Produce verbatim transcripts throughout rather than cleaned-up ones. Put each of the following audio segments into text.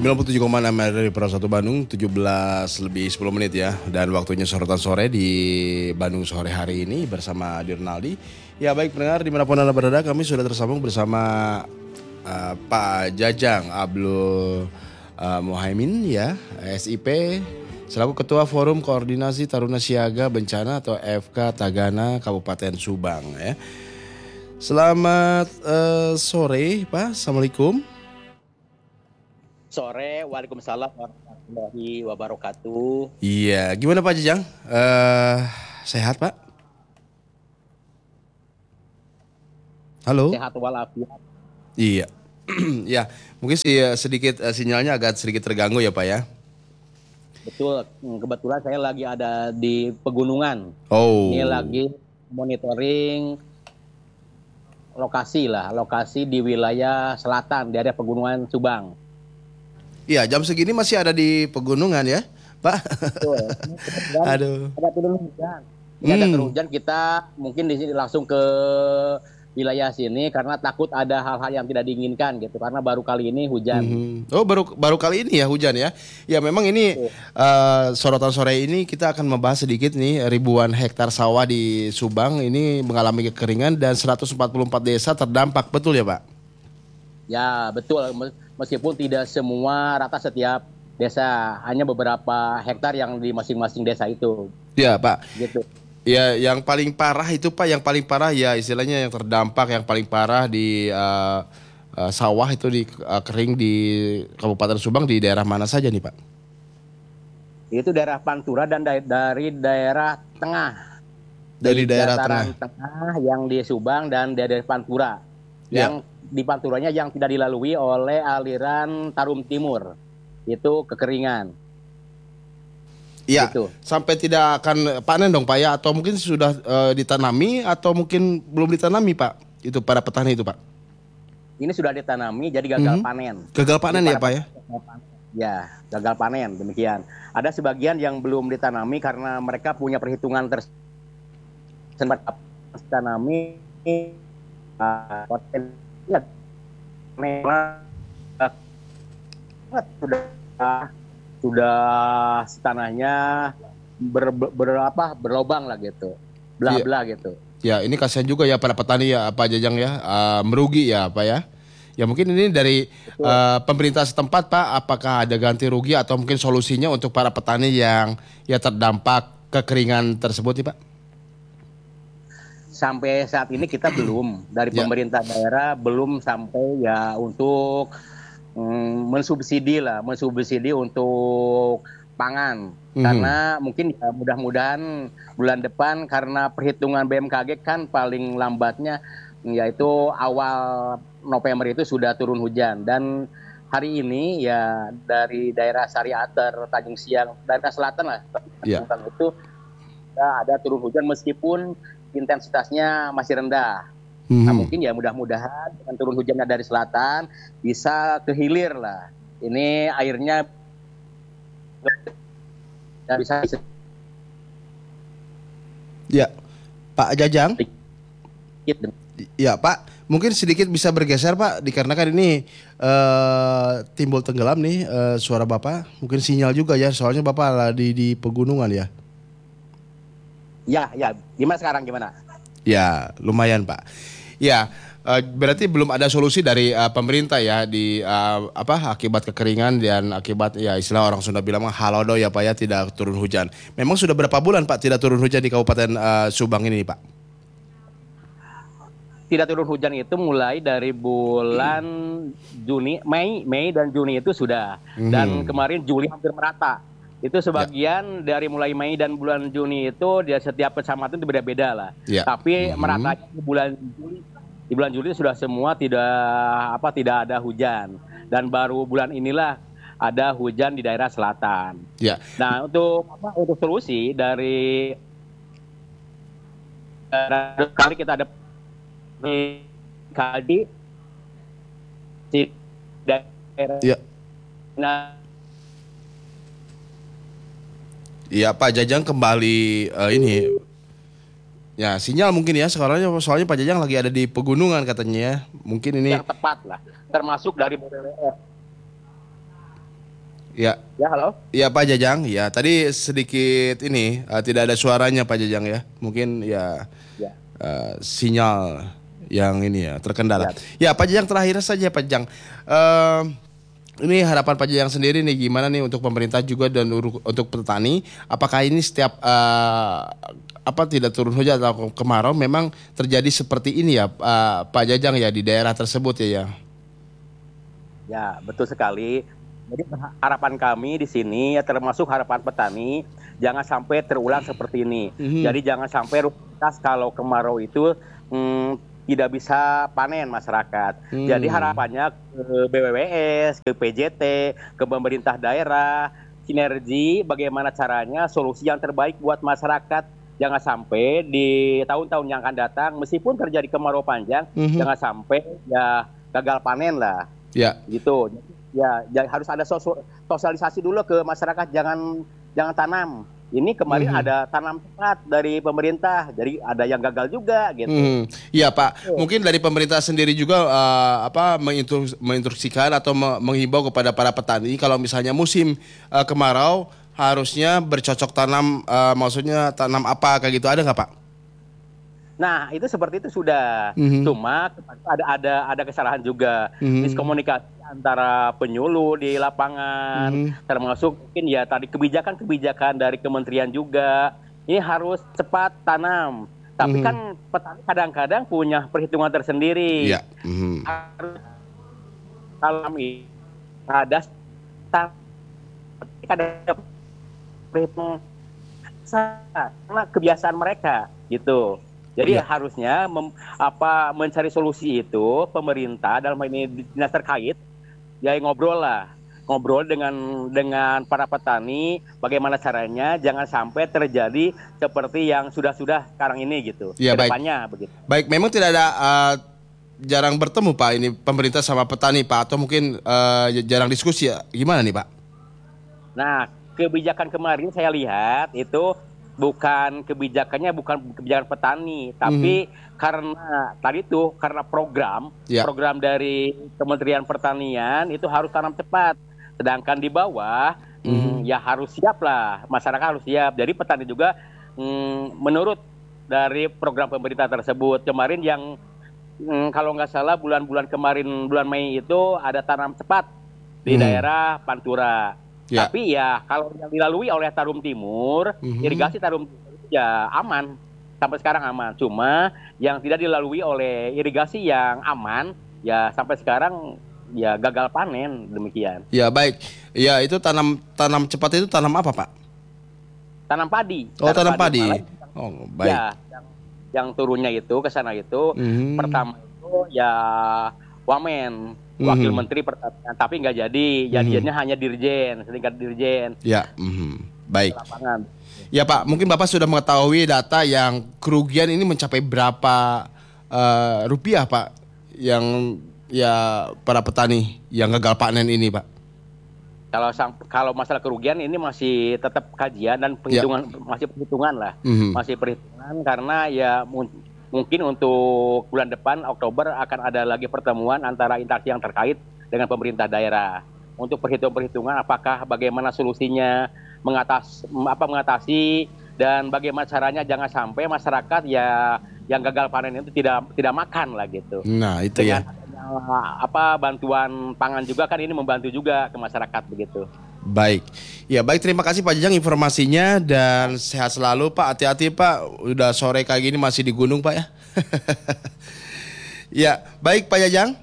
sembilan puluh tujuh koma enam dari Pro satu Bandung, tujuh belas lebih sepuluh menit ya. Dan waktunya sorotan sore di Bandung sore hari ini bersama Dirnaldi. Ya baik pendengar dimanapun Anda berada, kami sudah tersambung bersama uh, Pak Jajang Abdul uh, Muhaimin ya, S I P, selaku Ketua Forum Koordinasi Taruna Siaga Bencana atau F K Tagana Kabupaten Subang ya. Selamat uh, sore Pak, Assalamualaikum. Sore, waalaikumsalam warahmatullahi wabarakatuh. Iya, gimana Pak Jajang? Uh, sehat Pak? Halo. Sehat walafiat. Iya, ya mungkin sih sedikit uh, sinyalnya agak sedikit terganggu ya Pak ya. Betul, kebetulan saya lagi ada di pegunungan. Oh. Ini lagi monitoring lokasi lah, lokasi di wilayah selatan daerah pegunungan Subang. Iya, jam segini masih ada di pegunungan ya, Pak. Betul. Aduh. Ada turun hujan. Ini hmm. ada turun hujan, kita mungkin di sini langsung ke wilayah sini karena takut ada hal-hal yang tidak diinginkan gitu. Karena baru kali ini hujan. Hmm. Oh, baru baru kali ini ya hujan ya. Ya memang ini uh, sorotan sore ini kita akan membahas sedikit nih, ribuan hektar sawah di Subang ini mengalami kekeringan dan seratus empat puluh empat desa terdampak, betul ya, Pak? Ya, betul. Meskipun tidak semua rata setiap desa, hanya beberapa hektar yang di masing-masing desa itu. Ya Pak. Gitu. Ya, yang paling parah itu Pak, yang paling parah ya istilahnya yang terdampak yang paling parah di uh, uh, sawah itu di uh, kering di Kabupaten Subang di daerah mana saja nih Pak? Itu daerah Pantura dan da- dari daerah tengah. Dari di daerah tengah. tengah yang di Subang dan daerah Pantura. Ya. Yang di Panturanya yang tidak dilalui oleh aliran Tarum Timur, itu kekeringan. Iya, gitu. Sampai tidak akan panen dong Pak ya, atau mungkin sudah uh, ditanami atau mungkin belum ditanami Pak, itu para petani itu Pak? Ini sudah ditanami jadi gagal mm-hmm. panen. Gagal panen ya Pak ya? Ya, gagal panen demikian. Ada sebagian yang belum ditanami karena mereka punya perhitungan tersebut ditanami uh, ya, memang sudah sudah tanahnya ber, berapa berlobang lah gitu, bla bla ya. gitu. Ya ini kasihan juga ya para petani ya Pak Jajang ya, uh, merugi ya Pak ya. Ya mungkin ini dari uh, pemerintah setempat Pak, apakah ada ganti rugi atau mungkin solusinya untuk para petani yang ya terdampak kekeringan tersebut nih Pak? Sampai saat ini kita belum dari ya. pemerintah daerah belum sampai ya untuk mm, mensubsidi lah, mensubsidi untuk pangan. Mm-hmm. Karena mungkin ya mudah-mudahan bulan depan karena perhitungan B M K G kan paling lambatnya yaitu awal November itu sudah turun hujan dan hari ini ya dari daerah Sariater, Tanjung Siang, daerah selatan lah, yeah. itu ya, ada turun hujan meskipun intensitasnya masih rendah. Mm-hmm. Nah, mungkin ya mudah-mudahan dengan turun hujannya dari selatan bisa ke hilir lah. Ini airnya ya bisa. Ya, Pak Jajang. Ya Pak, mungkin sedikit bisa bergeser Pak, dikarenakan ini uh, timbul tenggelam nih uh, suara Bapak. Mungkin sinyal juga ya, soalnya Bapak lagi di pegunungan ya. Ya, ya. Gimana sekarang gimana? Ya, lumayan Pak. Ya, uh, berarti belum ada solusi dari uh, pemerintah ya di uh, apa akibat kekeringan dan akibat ya istilah orang Sunda bilang halodo ya Pak ya, tidak turun hujan. Memang sudah berapa bulan Pak tidak turun hujan di Kabupaten uh, Subang ini Pak? Tidak turun hujan itu mulai dari bulan Juni, Mei, Mei dan Juni itu sudah. Hmm. Dan kemarin Juli hampir merata. Itu sebagian ya. Dari mulai Mei dan bulan Juni itu di setiap kecamatan itu beda-beda lah. Ya. Tapi hmm. meratanya di bulan Juli, di bulan Juli sudah semua tidak apa tidak ada hujan dan baru bulan inilah ada hujan di daerah selatan. Ya. Nah untuk apa untuk solusi dari uh, kali kita ada kali di daerah. Ya. Nah. Iya Pak Jajang kembali uh, ini ya sinyal mungkin ya sekarang soalnya Pak Jajang lagi ada di pegunungan katanya ya mungkin ini yang tepat lah termasuk dari B W F. Ya, Ya, halo. ya Pak Jajang. Ya, tadi sedikit ini eh, tidak ada suaranya Pak Jajang ya. Mungkin ya Ya, eh, sinyal yang ini ya terkendala. ya. Ya Pak Jajang terakhir saja Pak Jajang. Eh, ini harapan Pak Jajang sendiri nih gimana nih untuk pemerintah juga dan uru- untuk petani. Apakah ini setiap eh, apa tidak turun hujan atau kemarau memang terjadi seperti ini ya eh, Pak Jajang ya di daerah tersebut ya ya. Ya, betul sekali. Jadi harapan kami di sini ya termasuk harapan petani jangan sampai terulang seperti ini. Mhm. Jadi jangan sampai rutinitas kalau kemarau itu hmm, tidak bisa panen masyarakat. Jadi Hmm. harapannya ke B W W S, ke P J T, ke pemerintah daerah, sinergi bagaimana caranya solusi yang terbaik buat masyarakat. Jangan sampai di tahun-tahun yang akan datang meskipun terjadi kemarau panjang, Mhm. jangan sampai ya gagal panen lah Ya. gitu. Ya, ya harus ada sosial- sosialisasi dulu ke masyarakat, jangan jangan tanam. Ini kemarin Mhm. ada tanam cepat dari pemerintah, jadi ada yang gagal juga gitu. Hmm, iya Pak. Mungkin dari pemerintah sendiri juga eh, apa menginstrus- menginstruksikan atau me- menghimbau kepada para petani kalau misalnya musim eh, kemarau harusnya bercocok tanam, eh, maksudnya tanam apa kayak gitu ada nggak Pak? Nah, itu seperti itu sudah. Mhm. Cuma ada ada ada kesalahan juga. Mhm. Miskomunikasi antara penyuluh di lapangan, Mhm. termasuk mungkin ya tadi kebijakan-kebijakan dari kementerian juga. Ini harus cepat tanam. Tapi Mhm. kan petani kadang-kadang punya perhitungan tersendiri. Iya. Mhm. Harus tanam ini ada sta- ada perhitungan karena kebiasaan mereka gitu. Jadi Iya. harusnya mem- apa mencari solusi itu pemerintah dalam hal ini dinas terkait ya ngobrol lah, ngobrol dengan dengan para petani bagaimana caranya jangan sampai terjadi seperti yang sudah-sudah sekarang ini gitu. Iya, baik. Kedepannya begitu. Baik, memang tidak ada eh, jarang bertemu Pak ini pemerintah sama petani Pak atau mungkin eh, jarang diskusi ya. Gimana nih Pak? Nah, kebijakan kemarin saya lihat itu bukan kebijakannya bukan kebijakan petani, tapi karena tadi tuh karena program Ya. program dari Kementerian Pertanian itu harus tanam cepat. Sedangkan di bawah hmm, ya harus siap lah, masyarakat harus siap. Jadi petani juga hmm, menurut dari program pemerintah tersebut kemarin yang hmm, kalau nggak salah bulan-bulan kemarin bulan Mei itu ada tanam cepat di Mhm. daerah Pantura. Ya. Tapi ya kalau yang dilalui oleh Tarum Timur, Mhm. irigasi Tarum Timur itu ya aman. Sampai sekarang aman. Cuma yang tidak dilalui oleh irigasi yang aman, ya sampai sekarang ya gagal panen demikian. Ya baik. Ya itu tanam tanam cepat itu tanam apa Pak? Tanam padi. Oh tanam padi. Malah Oh baik. ya yang, yang turunnya itu ke sana itu Mhm. pertama itu ya Wamen, Wakil Mhm. Menteri Pertanian, tapi nggak jadi. Jadinya hanya dirjen, setingkat dirjen Ya. Mhm. Baik. lapangan. Ya Pak, mungkin Bapak sudah mengetahui data yang kerugian ini mencapai berapa eh, rupiah Pak yang ya para petani yang gagal panen ini Pak? Kalau sang- kalau masalah kerugian ini masih tetap kajian dan perhitungan masih perhitungan lah, Mhm. masih perhitungan karena ya mu- mungkin untuk bulan depan Oktober akan ada lagi pertemuan antara instansi yang terkait dengan pemerintah daerah untuk perhitungan-perhitungan apakah bagaimana solusinya mengatas apa mengatasi dan bagaimana caranya jangan sampai masyarakat ya yang gagal panen itu tidak tidak makan lah gitu. Nah itu Dengan ya. adanya apa bantuan pangan juga kan ini membantu juga ke masyarakat begitu. Baik. Ya baik, terima kasih Pak Jajang informasinya dan sehat selalu Pak. Hati-hati Pak, udah sore kayak gini masih di gunung Pak ya. Ya baik Pak Jajang.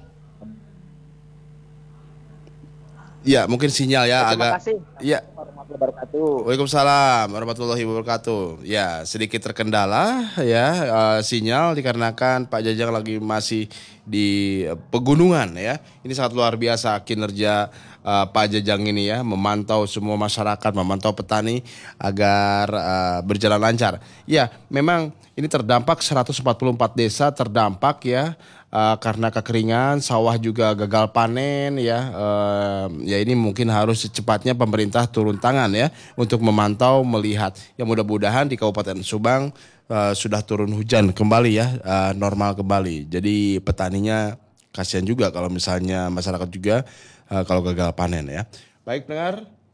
Ya mungkin sinyal ya Terima agak. kasih. Ya. Warahmatullahi wabarakatuh. Waalaikumsalam warahmatullahi wabarakatuh. Ya, sedikit terkendala ya eh, sinyal dikarenakan Pak Jajang lagi masih di eh, pegunungan ya. Ini sangat luar biasa kinerja eh, Pak Jajang ini ya, memantau semua masyarakat, memantau petani agar eh, berjalan lancar. Ya, memang ini terdampak seratus empat puluh empat desa terdampak ya. Uh, karena kekeringan, sawah juga gagal panen ya. Uh, ya ini mungkin harus secepatnya pemerintah turun tangan ya untuk memantau, melihat. Ya mudah-mudahan di Kabupaten Subang uh, sudah turun hujan kembali ya, uh, normal kembali. Jadi petaninya kasihan juga kalau misalnya masyarakat juga uh, kalau gagal panen ya. Baik pendengar,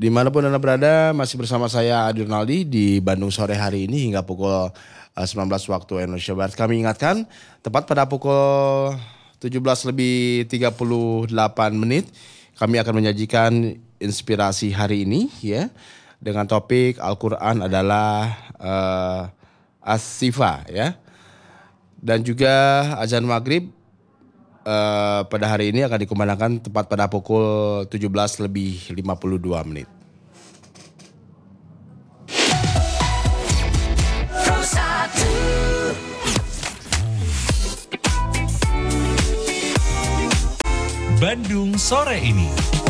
Dimanapun Anda berada, masih bersama saya Adi Ronaldi di Bandung sore hari ini hingga pukul uh, sembilan belas waktu Indonesia Barat. Kami ingatkan, tepat pada pukul tujuh belas lebih tiga puluh delapan menit, kami akan menyajikan inspirasi hari ini ya, dengan topik Al-Quran adalah uh, As-Sifa ya. Dan juga azan maghrib uh, pada hari ini akan dikumandangkan tepat pada pukul tujuh belas lebih lima puluh dua menit. Bandung sore ini.